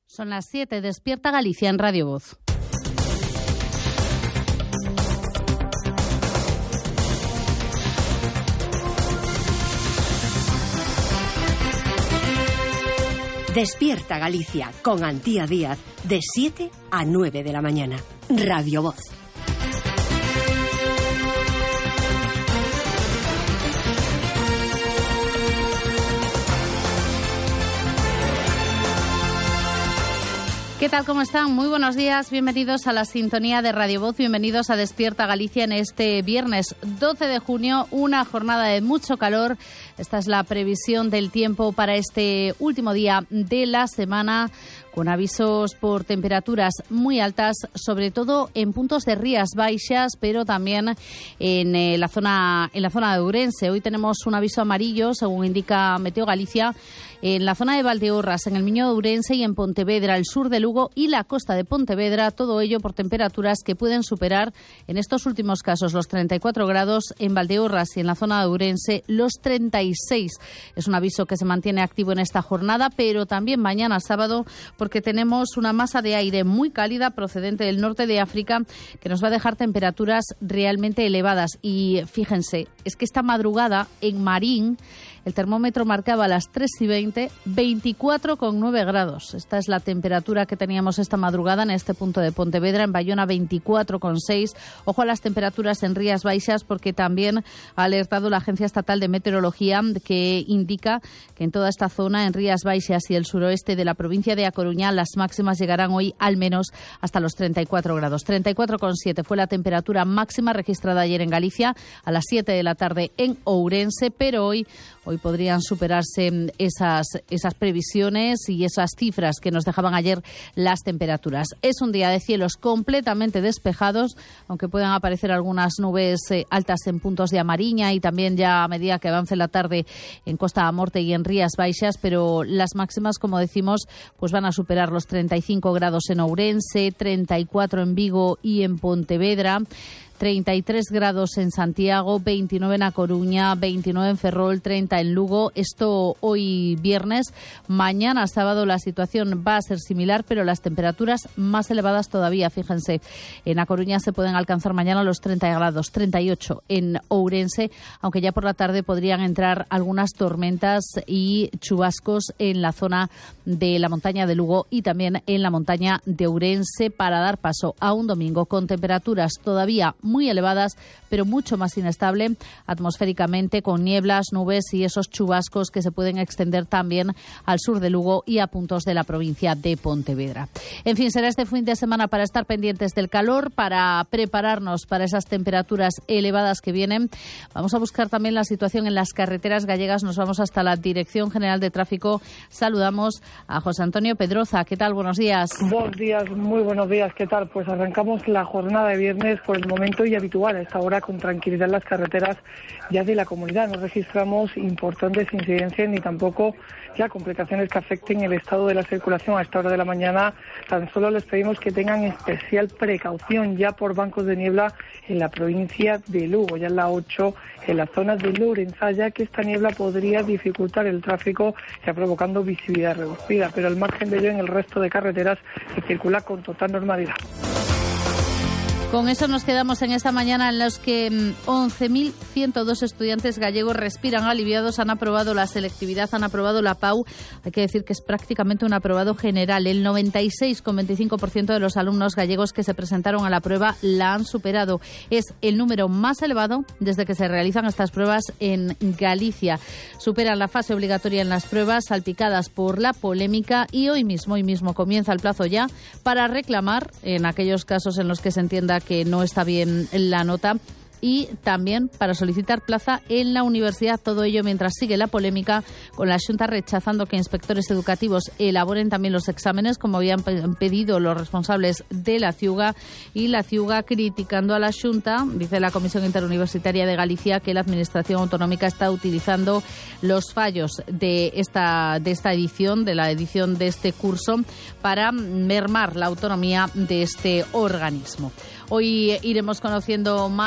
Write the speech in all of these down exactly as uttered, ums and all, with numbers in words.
Son las siete, despierta Galicia en Radio Voz. Despierta Galicia con Antía Díaz de siete a nueve de la mañana. Radio Voz. ¿Qué tal? ¿Cómo están? Muy buenos días. Bienvenidos a la sintonía de Radio Voz. Bienvenidos a Despierta Galicia en este viernes doce de junio. Una jornada de mucho calor. Esta es la previsión del tiempo para este último día de la semana, con avisos por temperaturas muy altas, sobre todo en puntos de Rías Baixas, pero también en eh, la zona en la zona de Ourense. Hoy tenemos un aviso amarillo, según indica Meteo Galicia, en la zona de Valdeorras, en el Miño de Ourense y en Pontevedra, el sur de Lugo y la costa de Pontevedra, todo ello por temperaturas que pueden superar en estos últimos casos los treinta y cuatro grados, en Valdeorras y en la zona de Ourense los treinta y seis. Es un aviso que se mantiene activo en esta jornada, pero también mañana sábado, porque tenemos una masa de aire muy cálida procedente del norte de África que nos va a dejar temperaturas realmente elevadas. Y fíjense, es que esta madrugada en Marín el termómetro marcaba a las tres y veinte, veinticuatro coma nueve grados. Esta es la temperatura que teníamos esta madrugada en este punto de Pontevedra. En Bayona, veinticuatro coma seis. Ojo a las temperaturas en Rías Baixas, porque también ha alertado la Agencia Estatal de Meteorología, que indica que en toda esta zona, en Rías Baixas y el suroeste de la provincia de A Coruña, las máximas llegarán hoy al menos hasta los treinta y cuatro grados. treinta y cuatro coma siete fue la temperatura máxima registrada ayer en Galicia, a las siete de la tarde en Ourense, pero hoy Hoy podrían superarse esas, esas previsiones y esas cifras que nos dejaban ayer las temperaturas. Es un día de cielos completamente despejados, aunque puedan aparecer algunas nubes eh, altas en puntos de Amariña y también ya a medida que avance la tarde en Costa da Morte y en Rías Baixas, pero las máximas, como decimos, pues van a superar los treinta y cinco grados en Ourense, treinta y cuatro en Vigo y en Pontevedra, treinta y tres grados en Santiago, veintinueve en A Coruña, veintinueve en Ferrol, treinta en Lugo. Esto hoy viernes. Mañana sábado la situación va a ser similar, pero las temperaturas más elevadas todavía. Fíjense, en A Coruña se pueden alcanzar mañana los treinta grados, treinta y ocho en Ourense, aunque ya por la tarde podrían entrar algunas tormentas y chubascos en la zona de la montaña de Lugo y también en la montaña de Ourense, para dar paso a un domingo con temperaturas todavía muy elevadas, pero mucho más inestable atmosféricamente, con nieblas, nubes y esos chubascos que se pueden extender también al sur de Lugo y a puntos de la provincia de Pontevedra. En fin, será este fin de semana para estar pendientes del calor, para prepararnos para esas temperaturas elevadas que vienen. Vamos a buscar también la situación en las carreteras gallegas. Nos vamos hasta la Dirección General de Tráfico. Saludamos a José Antonio Pedroza. ¿Qué tal? Buenos días. Buenos días, muy buenos días. ¿Qué tal? Pues arrancamos la jornada de viernes por el momento y habitual a esta hora, con tranquilidad en las carreteras ya de la comunidad. No registramos importantes incidencias ni tampoco ya complicaciones que afecten el estado de la circulación a esta hora de la mañana. Tan solo les pedimos que tengan especial precaución ya por bancos de niebla en la provincia de Lugo, ya en la ocho, en la zona de Lourenzá, ya que esta niebla podría dificultar el tráfico, ya provocando visibilidad reducida, pero al margen de ello, en el resto de carreteras se circula con total normalidad. Con eso nos quedamos en esta mañana, en los que once mil ciento dos estudiantes gallegos respiran aliviados, han aprobado la selectividad, han aprobado la P A U. Hay que decir que es prácticamente un aprobado general. El noventa y seis coma veinticinco por ciento de los alumnos gallegos que se presentaron a la prueba la han superado. Es el número más elevado desde que se realizan estas pruebas en Galicia. Superan la fase obligatoria en las pruebas, salpicadas por la polémica, y hoy mismo, hoy mismo comienza el plazo ya para reclamar, en aquellos casos en los que se entienda que no está bien la nota, y también para solicitar plaza en la universidad. Todo ello mientras sigue la polémica, con la Xunta rechazando que inspectores educativos elaboren también los exámenes, como habían pedido los responsables de la Ciuga, y la Ciuga criticando a la Xunta. Dice la Comisión Interuniversitaria de Galicia que la Administración Autonómica está utilizando los fallos de esta, de esta edición, de la edición de este curso, para mermar la autonomía de este organismo. Hoy iremos conociendo más detalles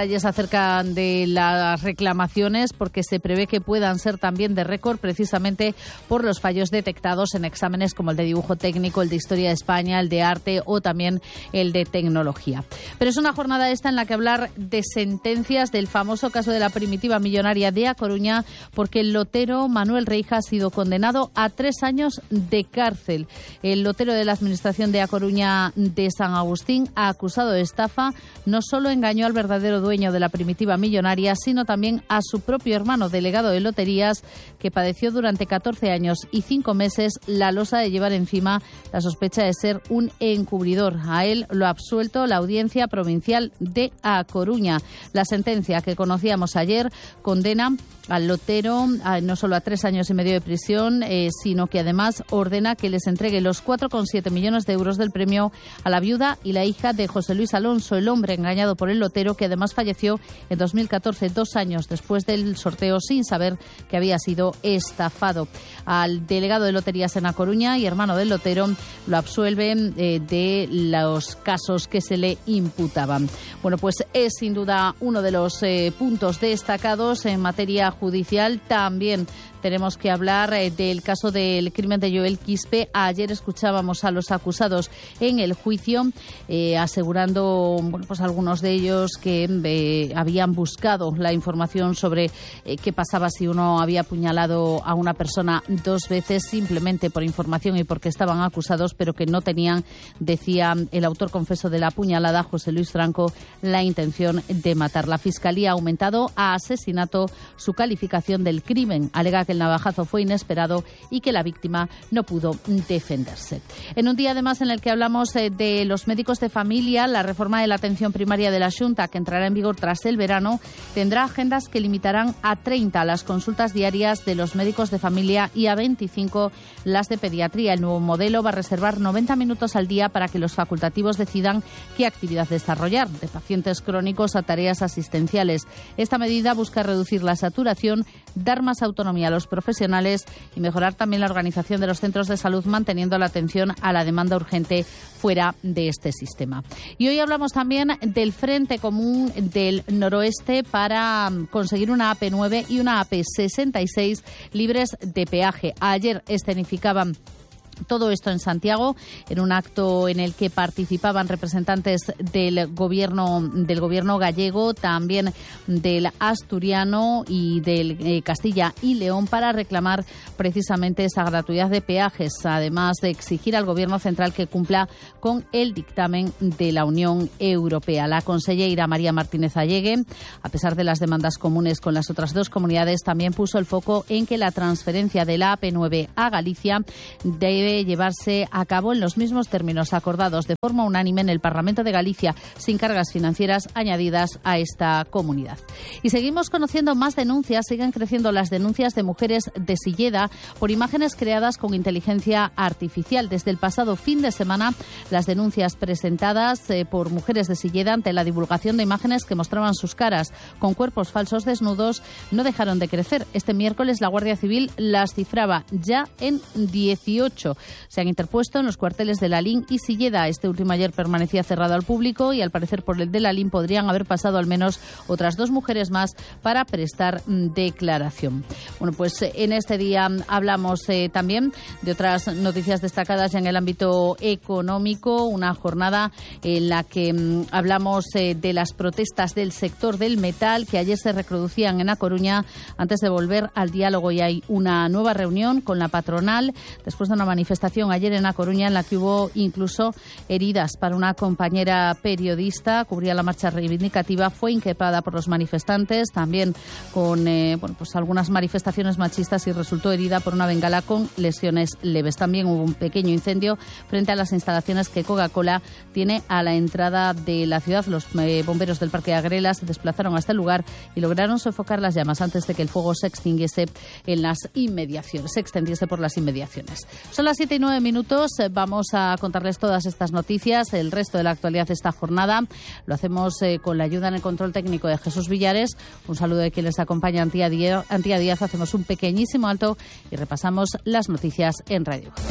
detalles acerca de las reclamaciones, porque se prevé que puedan ser también de récord precisamente por los fallos detectados en exámenes como el de dibujo técnico, el de historia de España, el de arte o también el de tecnología. Pero es una jornada esta en la que hablar de sentencias del famoso caso de la primitiva millonaria de A Coruña, porque el lotero Manuel Reija ha sido condenado a tres años de cárcel. El lotero de la Administración de A Coruña de San Agustín ha acusado de estafa. No solo engañó al verdadero dueño de la primitiva millonaria, sino también a su propio hermano, delegado de loterías, que padeció durante catorce años y cinco meses la losa de llevar encima la sospecha de ser un encubridor. A él lo ha absuelto la Audiencia Provincial de A Coruña. La sentencia que conocíamos ayer condena al lotero a, no solo a tres años y medio de prisión, eh, sino que además ordena que les entregue los cuatro coma siete millones de euros del premio a la viuda y la hija de José Luis Alonso, el hombre engañado por el lotero, que además falleció en dos mil catorce, dos años después del sorteo, sin saber que había sido estafado. Al delegado de loterías en A Coruña y hermano del lotero lo absuelven eh, de los casos que se le imputaban. Bueno, pues es sin duda uno de los eh, puntos destacados en materia judicial. También tenemos que hablar eh, del caso del crimen de Joel Quispe. Ayer escuchábamos a los acusados en el juicio eh, asegurando, bueno, pues algunos de ellos que eh, habían buscado la información sobre eh, qué pasaba si uno había apuñalado a una persona dos veces simplemente por información y porque estaban acusados, pero que no tenían, decía el autor confeso de la apuñalada, José Luis Franco, la intención de matar. La Fiscalía ha aumentado a asesinato su calificación del crimen. Alega que el navajazo fue inesperado y que la víctima no pudo defenderse. En un día además en el que hablamos eh, de los médicos de familia, la reforma de la atención primaria de la Xunta, que entrará en vigor tras el verano, tendrá agendas que limitarán a treinta las consultas diarias de los médicos de familia y a veinticinco las de pediatría. El nuevo modelo va a reservar noventa minutos al día para que los facultativos decidan qué actividad desarrollar, de pacientes crónicos a tareas asistenciales. Esta medida busca reducir la saturación, dar más autonomía a los profesionales y mejorar también la organización de los centros de salud, manteniendo la atención a la demanda urgente fuera de este sistema. Y hoy hablamos también del Frente Común del Noroeste para conseguir una A P nueve y una A P sesenta y seis libres de peaje. Ayer escenificaban todo esto en Santiago, en un acto en el que participaban representantes del gobierno del gobierno gallego, también del asturiano y del eh, Castilla y León, para reclamar precisamente esa gratuidad de peajes, además de exigir al gobierno central que cumpla con el dictamen de la Unión Europea. La consellera María Martínez Allegue, a pesar de las demandas comunes con las otras dos comunidades, también puso el foco en que la transferencia de la A P nueve a Galicia debe llevarse a cabo en los mismos términos acordados de forma unánime en el Parlamento de Galicia, sin cargas financieras añadidas a esta comunidad. Y seguimos conociendo más denuncias. Siguen creciendo las denuncias de mujeres de Silleda por imágenes creadas con inteligencia artificial. Desde el pasado fin de semana, las denuncias presentadas eh, por mujeres de Silleda ante la divulgación de imágenes que mostraban sus caras con cuerpos falsos desnudos no dejaron de crecer. Este miércoles la Guardia Civil las cifraba ya en dieciocho. Se han interpuesto en los cuarteles de Lalín y Silleda. Este último ayer permanecía cerrado al público y al parecer por el de Lalín podrían haber pasado al menos otras dos mujeres más para prestar declaración. Bueno, pues en este día hablamos eh, también de otras noticias destacadas en el ámbito económico, una jornada en la que mm, hablamos eh, de las protestas del sector del metal que ayer se reproducían en A Coruña antes de volver al diálogo, y hay una nueva reunión con la patronal después de una manifestación ayer en A Coruña en la que hubo incluso heridas para una compañera periodista. Cubría la marcha reivindicativa, fue inquepada por los manifestantes, también con eh, bueno, pues algunas manifestaciones machistas, y resultó herida por una bengala con lesiones leves. También hubo un pequeño incendio frente a las instalaciones que Coca-Cola tiene a la entrada de la ciudad. Los eh, bomberos del Parque de Agrela se desplazaron hasta el lugar y lograron sofocar las llamas antes de que el fuego se extinguiese en las inmediaciones, se extendiese por las inmediaciones. Son las siete y nueve minutos. Vamos a contarles todas estas noticias, el resto de la actualidad de esta jornada. Lo hacemos eh, con la ayuda en el control técnico de Jesús Villares. Un saludo de quien les acompaña, Antía Díaz. Antía Díaz. Hacemos un pequeñísimo alto y repasamos las noticias en Radio Voz.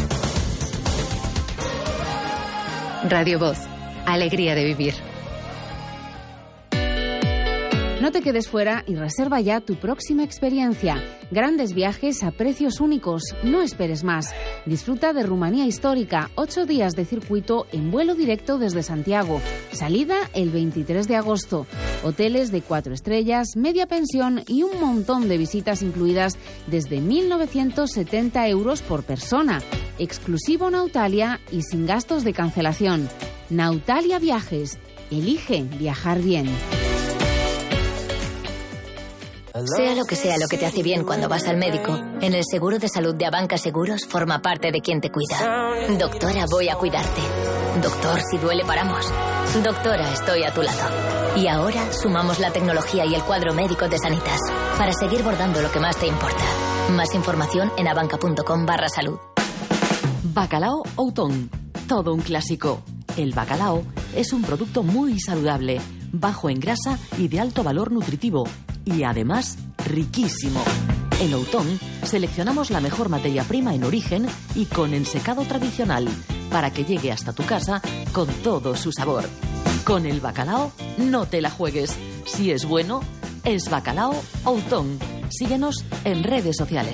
Radio Voz. Alegría de vivir. No te quedes fuera y reserva ya tu próxima experiencia. Grandes viajes a precios únicos. No esperes más. Disfruta de Rumanía histórica. Ocho días de circuito en vuelo directo desde Santiago. Salida el veintitrés de agosto. Hoteles de cuatro estrellas, media pensión y un montón de visitas incluidas desde mil novecientos setenta euros por persona. Exclusivo Nautalia y sin gastos de cancelación. Nautalia Viajes. Elige viajar bien. Sea lo que sea lo que te hace bien cuando vas al médico, en el seguro de salud de Abanca Seguros forma parte de quien te cuida. Doctora, voy a cuidarte. Doctor, si duele paramos. Doctora, estoy a tu lado. Y ahora sumamos la tecnología y el cuadro médico de Sanitas para seguir bordando lo que más te importa. Más información en abanca.com barra salud. Bacalao Outón. Todo un clásico. El bacalao es un producto muy saludable, bajo en grasa y de alto valor nutritivo. Y además, riquísimo. En Outón seleccionamos la mejor materia prima en origen y con ensecado tradicional, para que llegue hasta tu casa con todo su sabor. Con el bacalao, no te la juegues. Si es bueno, es Bacalao Outón. Síguenos en redes sociales.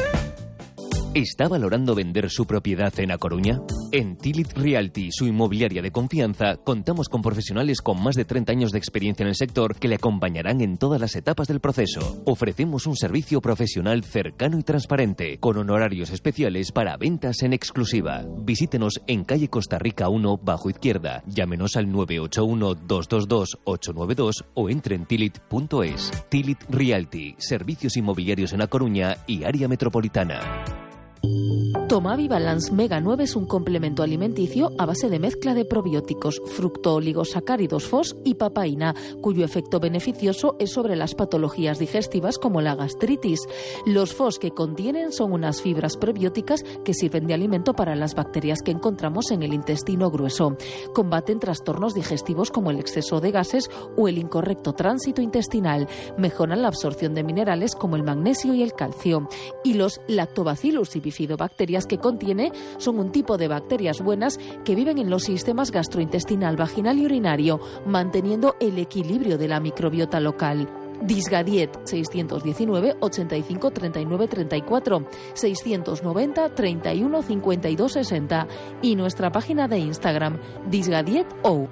¿Está valorando vender su propiedad en A Coruña? En Tilit Realty, su inmobiliaria de confianza, contamos con profesionales con más de treinta años de experiencia en el sector que le acompañarán en todas las etapas del proceso. Ofrecemos un servicio profesional cercano y transparente, con honorarios especiales para ventas en exclusiva. Visítenos en calle Costa Rica uno, bajo izquierda. Llámenos al nueve ocho uno, dos dos dos, ocho nueve dos o entre en tilit punto es. Tilit Realty, servicios inmobiliarios en A Coruña y área metropolitana. Tomavi Balance Mega nueve es un complemento alimenticio a base de mezcla de probióticos, fructooligosacáridos F O S y papaína, cuyo efecto beneficioso es sobre las patologías digestivas como la gastritis. Los F O S que contienen son unas fibras prebióticas que sirven de alimento para las bacterias que encontramos en el intestino grueso. Combaten trastornos digestivos como el exceso de gases o el incorrecto tránsito intestinal. Mejoran la absorción de minerales como el magnesio y el calcio. Y los lactobacillus y bifidobacterias que contiene son un tipo de bacterias buenas que viven en los sistemas gastrointestinal, vaginal y urinario, manteniendo el equilibrio de la microbiota local. Disgadiet seiscientos diecinueve, ochenta y cinco, treinta y nueve, treinta y cuatro, seiscientos noventa, treinta y uno, cincuenta y dos, sesenta y nuestra página de Instagram Disgadiet O.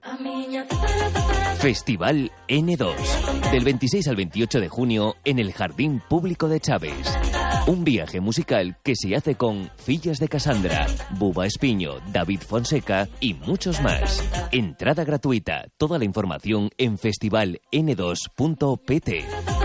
Festival N dos. Del veintiséis al veintiocho de junio en el Jardín Público de Chaves. Un viaje musical que se hace con Fillas de Cassandra, Buba Espiño, David Fonseca y muchos más. Entrada gratuita. Toda la información en festival ene dos punto pt.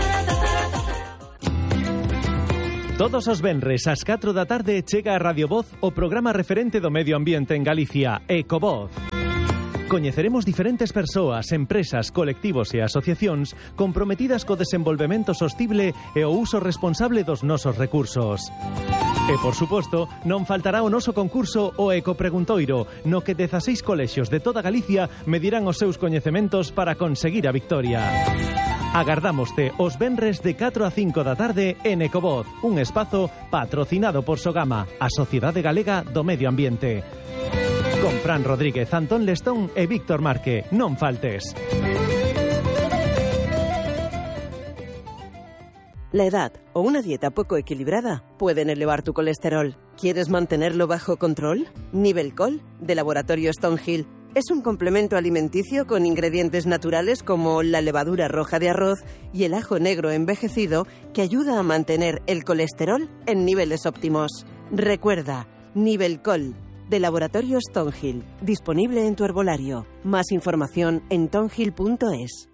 Todos os venres ás catro da tarde chega a Radio Voz o programa referente do medio ambiente en Galicia, Ecovoz. Coñeceremos diferentes persoas, empresas, colectivos e asociacións comprometidas co desenvolvemento sostible e o uso responsable dos nosos recursos. E, por suposto, non faltará o noso concurso o Ecopreguntoiro, no que dezaseis colexios de toda Galicia medirán os seus coñecementos para conseguir a victoria. Agardámoste os venres de catro a cinco da tarde en Ecovoz, un espazo patrocinado por Sogama, a Sociedade Galega do Medio Ambiente. Con Fran Rodríguez, Antón Lestón e Víctor Marque. Non faltes. La edad o una dieta poco equilibrada pueden elevar tu colesterol. ¿Quieres mantenerlo bajo control? Nivelcol, de Laboratorio Stonehill, es un complemento alimenticio con ingredientes naturales como la levadura roja de arroz y el ajo negro envejecido que ayuda a mantener el colesterol en niveles óptimos. Recuerda, Nivelcol, de Laboratorio Stonehill, disponible en tu herbolario. Más información en tonhill punto es.